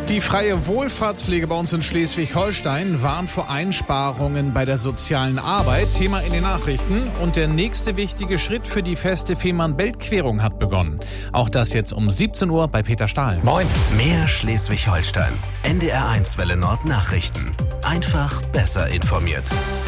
Die freie Wohlfahrtspflege bei uns in Schleswig-Holstein warnt vor Einsparungen bei der sozialen Arbeit. Thema in den Nachrichten. Und der nächste wichtige Schritt für die feste Fehmarn-Belt-Querung hat begonnen. Auch das jetzt um 17 Uhr bei Peter Stahl. Moin. Mehr Schleswig-Holstein. NDR1 Welle Nord Nachrichten. Einfach besser informiert.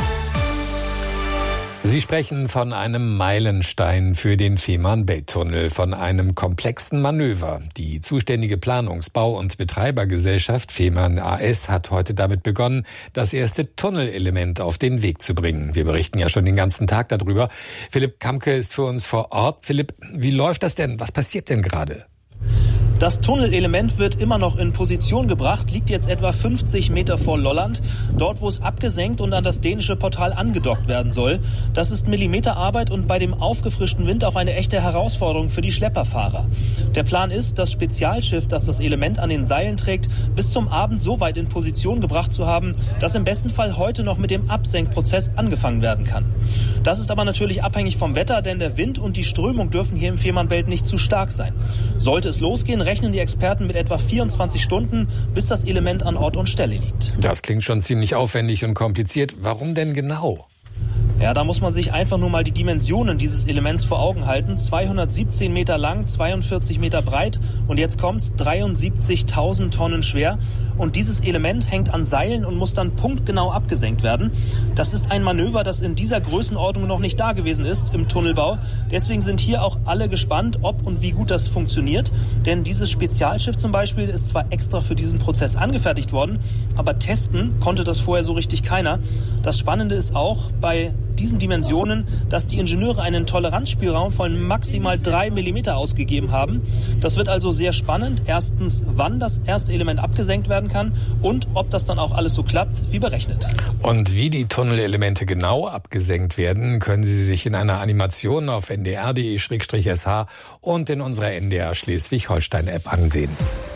Sie sprechen von einem Meilenstein für den Fehmarn-Belt-Tunnel, von einem komplexen Manöver. Die zuständige Planungsbau- und Betreibergesellschaft Fehmarn AS hat heute damit begonnen, das erste Tunnelelement auf den Weg zu bringen. Wir berichten ja schon den ganzen Tag darüber. Philipp Kamke ist für uns vor Ort. Philipp, wie läuft das denn? Was passiert denn gerade? Das Tunnelelement wird immer noch in Position gebracht, liegt jetzt etwa 50 Meter vor Lolland, dort wo es abgesenkt und an das dänische Portal angedockt werden soll. Das ist Millimeterarbeit und bei dem aufgefrischten Wind auch eine echte Herausforderung für die Schlepperfahrer. Der Plan ist, das Spezialschiff, das das Element an den Seilen trägt, bis zum Abend so weit in Position gebracht zu haben, dass im besten Fall heute noch mit dem Absenkprozess angefangen werden kann. Das ist aber natürlich abhängig vom Wetter, denn der Wind und die Strömung dürfen hier im Fehmarnbelt nicht zu stark sein. Sollte es losgehen, rechnen die Experten mit etwa 24 Stunden, bis das Element an Ort und Stelle liegt. Das klingt schon ziemlich aufwendig und kompliziert. Warum denn genau? Ja, da muss man sich einfach nur mal die Dimensionen dieses Elements vor Augen halten. 217 Meter lang, 42 Meter breit und jetzt kommt's, 73.000 Tonnen schwer. Und dieses Element hängt an Seilen und muss dann punktgenau abgesenkt werden. Das ist ein Manöver, das in dieser Größenordnung noch nicht da gewesen ist im Tunnelbau. Deswegen sind hier auch alle gespannt, ob und wie gut das funktioniert. Denn dieses Spezialschiff zum Beispiel ist zwar extra für diesen Prozess angefertigt worden, aber testen konnte das vorher so richtig keiner. Das Spannende ist auch bei diesen Dimensionen, dass die Ingenieure einen Toleranzspielraum von maximal 3 mm ausgegeben haben. Das wird also sehr spannend. Erstens, wann das erste Element abgesenkt werden kann und ob das dann auch alles so klappt, wie berechnet. Und wie die Tunnelelemente genau abgesenkt werden, können Sie sich in einer Animation auf ndr.de/sh und in unserer NDR Schleswig-Holstein-App ansehen.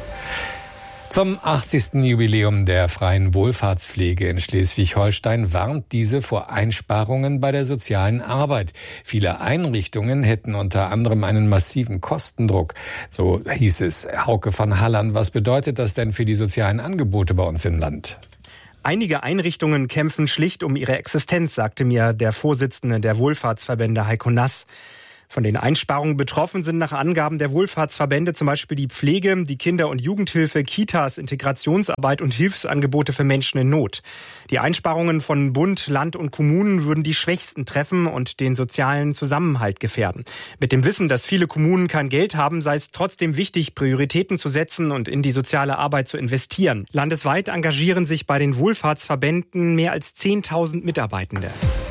Zum 80. Jubiläum der freien Wohlfahrtspflege in Schleswig-Holstein warnt diese vor Einsparungen bei der sozialen Arbeit. Viele Einrichtungen hätten unter anderem einen massiven Kostendruck. So hieß es. Hauke von Halland, was bedeutet das denn für die sozialen Angebote bei uns im Land? Einige Einrichtungen kämpfen schlicht um ihre Existenz, sagte mir der Vorsitzende der Wohlfahrtsverbände Heiko Nass. Von den Einsparungen betroffen sind nach Angaben der Wohlfahrtsverbände zum Beispiel die Pflege, die Kinder- und Jugendhilfe, Kitas, Integrationsarbeit und Hilfsangebote für Menschen in Not. Die Einsparungen von Bund, Land und Kommunen würden die Schwächsten treffen und den sozialen Zusammenhalt gefährden. Mit dem Wissen, dass viele Kommunen kein Geld haben, sei es trotzdem wichtig, Prioritäten zu setzen und in die soziale Arbeit zu investieren. Landesweit engagieren sich bei den Wohlfahrtsverbänden mehr als 10.000 Mitarbeitende.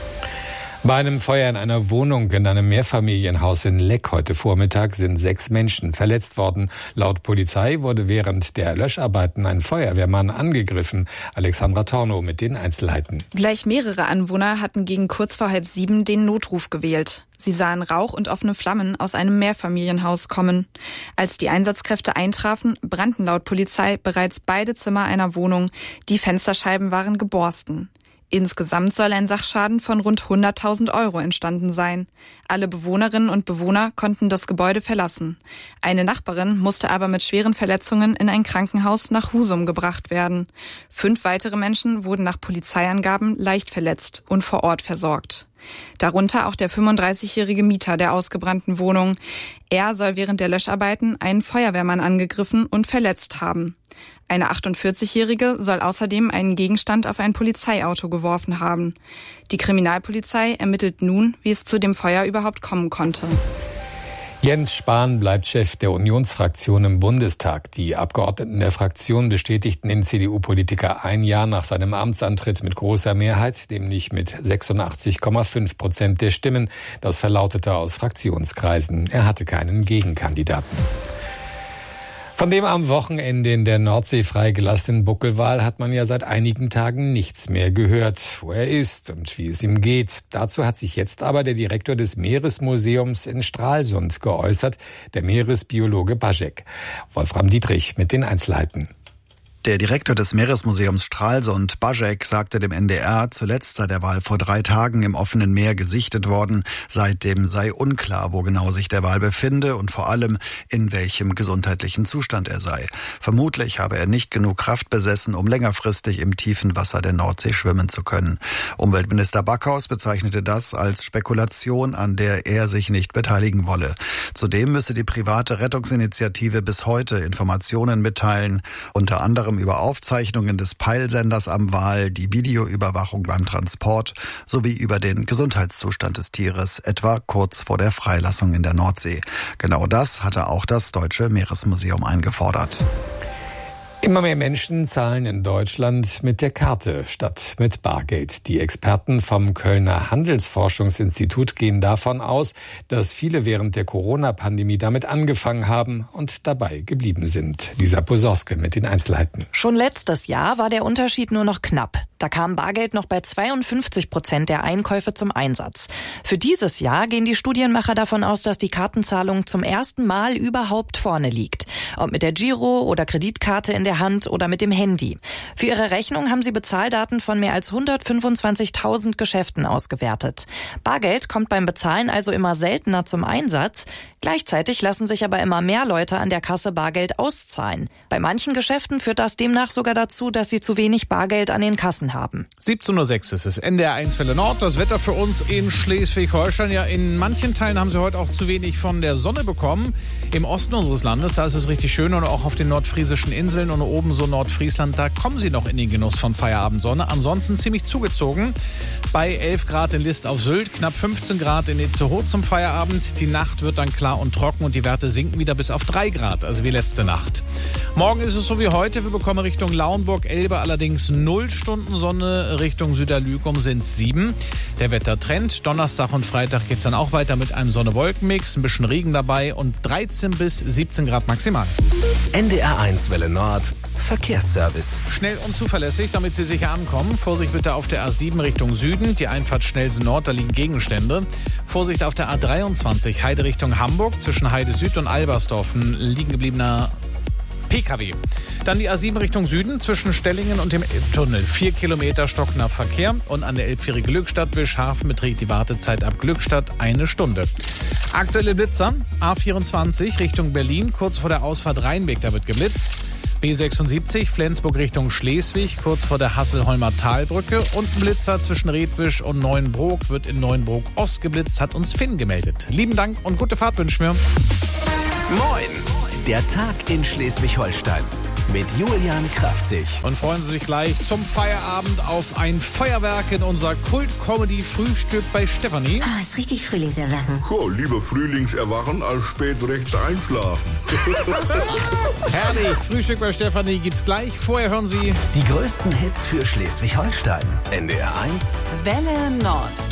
Bei einem Feuer in einer Wohnung in einem Mehrfamilienhaus in Leck heute Vormittag sind 6 Menschen verletzt worden. Laut Polizei wurde während der Löscharbeiten ein Feuerwehrmann angegriffen. Alexandra Tornow mit den Einzelheiten. Gleich mehrere Anwohner hatten gegen kurz vor 6:30 den Notruf gewählt. Sie sahen Rauch und offene Flammen aus einem Mehrfamilienhaus kommen. Als die Einsatzkräfte eintrafen, brannten laut Polizei bereits beide Zimmer einer Wohnung. Die Fensterscheiben waren geborsten. Insgesamt soll ein Sachschaden von rund 100.000 € entstanden sein. Alle Bewohnerinnen und Bewohner konnten das Gebäude verlassen. Eine Nachbarin musste aber mit schweren Verletzungen in ein Krankenhaus nach Husum gebracht werden. 5 weitere Menschen wurden nach Polizeiangaben leicht verletzt und vor Ort versorgt. Darunter auch der 35-jährige Mieter der ausgebrannten Wohnung. Er soll während der Löscharbeiten einen Feuerwehrmann angegriffen und verletzt haben. Eine 48-jährige soll außerdem einen Gegenstand auf ein Polizeiauto geworfen haben. Die Kriminalpolizei ermittelt nun, wie es zu dem Feuer überhaupt kommen konnte. Jens Spahn bleibt Chef der Unionsfraktion im Bundestag. Die Abgeordneten der Fraktion bestätigten den CDU-Politiker ein Jahr nach seinem Amtsantritt mit großer Mehrheit, nämlich mit 86,5% der Stimmen. Das verlautete aus Fraktionskreisen. Er hatte keinen Gegenkandidaten. Von dem am Wochenende in der Nordsee freigelassenen Buckelwal hat man ja seit einigen Tagen nichts mehr gehört, wo er ist und wie es ihm geht. Dazu hat sich jetzt aber der Direktor des Meeresmuseums in Stralsund geäußert, der Meeresbiologe Baschek. Wolfram Dietrich mit den Einzelheiten. Der Direktor des Meeresmuseums Stralsund, Bažek, sagte dem NDR, zuletzt sei der Wal vor 3 Tagen im offenen Meer gesichtet worden. Seitdem sei unklar, wo genau sich der Wal befinde und vor allem, in welchem gesundheitlichen Zustand er sei. Vermutlich habe er nicht genug Kraft besessen, um längerfristig im tiefen Wasser der Nordsee schwimmen zu können. Umweltminister Backhaus bezeichnete das als Spekulation, an der er sich nicht beteiligen wolle. Zudem müsse die private Rettungsinitiative bis heute Informationen mitteilen, unter anderem über Aufzeichnungen des Peilsenders am Wal, die Videoüberwachung beim Transport sowie über den Gesundheitszustand des Tieres, etwa kurz vor der Freilassung in der Nordsee. Genau das hatte auch das Deutsche Meeresmuseum eingefordert. Immer mehr Menschen zahlen in Deutschland mit der Karte statt mit Bargeld. Die Experten vom Kölner Handelsforschungsinstitut gehen davon aus, dass viele während der Corona-Pandemie damit angefangen haben und dabei geblieben sind. Lisa Posorske mit den Einzelheiten. Schon letztes Jahr war der Unterschied nur noch knapp. Da kam Bargeld noch bei 52% der Einkäufe zum Einsatz. Für dieses Jahr gehen die Studienmacher davon aus, dass die Kartenzahlung zum ersten Mal überhaupt vorne liegt. Ob mit der Giro- oder Kreditkarte in der Hand oder mit dem Handy. Für ihre Rechnung haben sie Bezahldaten von mehr als 125.000 Geschäften ausgewertet. Bargeld kommt beim Bezahlen also immer seltener zum Einsatz. Gleichzeitig lassen sich aber immer mehr Leute an der Kasse Bargeld auszahlen. Bei manchen Geschäften führt das demnach sogar dazu, dass sie zu wenig Bargeld an den Kassen haben. 17:06 Uhr ist es. NDR 1 Welle Nord. Das Wetter für uns in Schleswig-Holstein. Ja, in manchen Teilen haben sie heute auch zu wenig von der Sonne bekommen. Im Osten unseres Landes, da ist es richtig schön und auch auf den nordfriesischen Inseln und oben so Nordfriesland, da kommen sie noch in den Genuss von Feierabendsonne. Ansonsten ziemlich zugezogen. Bei 11 Grad in List auf Sylt, knapp 15 Grad in Itzehoe zum Feierabend. Die Nacht wird dann klar und trocken und die Werte sinken wieder bis auf 3 Grad, also wie letzte Nacht. Morgen ist es so wie heute. Wir bekommen Richtung Lauenburg, Elbe allerdings 0 Stunden Sonne. Richtung Süderlügum sind 7. Der Wettertrend. Donnerstag und Freitag geht es dann auch weiter mit einem Sonne-Wolken-Mix. Ein bisschen Regen dabei und 13 bis 17 Grad maximal. NDR 1 Welle Nord. Verkehrsservice. Schnell und zuverlässig, damit Sie sicher ankommen. Vorsicht bitte auf der A7 Richtung Süden, die Einfahrt Schnellsen Nord, da liegen Gegenstände. Vorsicht auf der A23 Heide Richtung Hamburg, zwischen Heide Süd und Albersdorf ein liegen gebliebener PKW. Dann die A7 Richtung Süden, zwischen Stellingen und dem Elbtunnel. 4 Kilometer stockender Verkehr und an der Elbfähre Glückstadt-Wilshafen beträgt die Wartezeit ab Glückstadt 1 Stunde. Aktuelle Blitzer, A24 Richtung Berlin, kurz vor der Ausfahrt Rheinweg, da wird geblitzt. B76 Flensburg Richtung Schleswig, kurz vor der Hasselholmer Talbrücke. Und ein Blitzer zwischen Redwisch und Neuenbrook wird in Neuenbrook Ost geblitzt, hat uns Finn gemeldet. Lieben Dank und gute Fahrt wünschen wir. Moin! Der Tag in Schleswig-Holstein mit Julian Kraftzig. Und freuen Sie sich gleich zum Feierabend auf ein Feuerwerk in unser Kult-Comedy-Frühstück bei Stefanie. Ah, ist richtig Frühlingserwachen. Oh, lieber Frühlingserwachen als spät rechts einschlafen. Herrlich, Frühstück bei Stefanie gibt's gleich. Vorher hören Sie die größten Hits für Schleswig-Holstein. NDR 1 Welle Nord.